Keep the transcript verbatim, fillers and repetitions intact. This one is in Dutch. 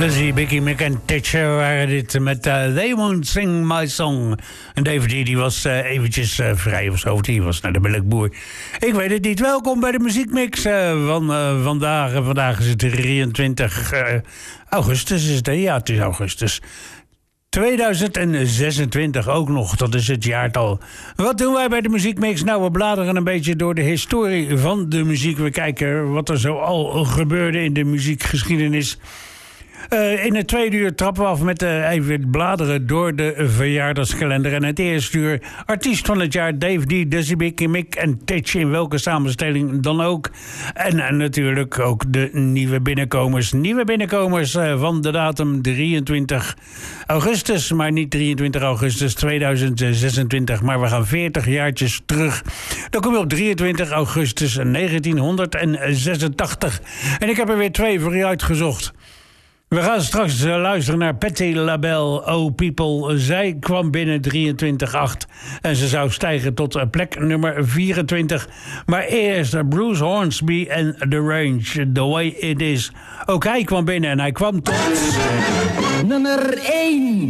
Dizzy, Biggie, Mick en Thatcher waren dit met uh, They Won't Sing My Song. En David die was uh, eventjes uh, vrij of zo, die was naar de melkboer. Ik weet het niet. Welkom bij de muziekmix uh, van uh, vandaag. Vandaag is het drieëntwintig uh, augustus, is het, ja, het is augustus. tweeduizend zesentwintig ook nog, dat is het jaartal. Wat doen wij bij de muziekmix? Nou, we bladeren een beetje door de historie van de muziek. We kijken wat er zo al gebeurde in de muziekgeschiedenis. Uh, in het tweede uur trappen we af met uh, even bladeren door de verjaardagskalender. En het eerste uur artiest van het jaar Dave D, Dizzy, Biggie, Mick en Thatcher, in welke samenstelling dan ook. En uh, natuurlijk ook de nieuwe binnenkomers. Nieuwe binnenkomers uh, van de datum drieëntwintig augustus. Maar niet drieëntwintig augustus tweeduizend zesentwintig, maar we gaan veertig jaartjes terug. Dan kom je op drieëntwintig augustus negentienhonderdzesentachtig. En ik heb er weer twee voor u uitgezocht. We gaan straks luisteren naar Patti LaBelle, Oh People. Zij kwam binnen drieëntwintig acht en ze zou stijgen tot plek nummer vierentwintig. Maar eerst Bruce Hornsby en The Range, The Way It Is. Ook hij kwam binnen en hij kwam tot... nummer één.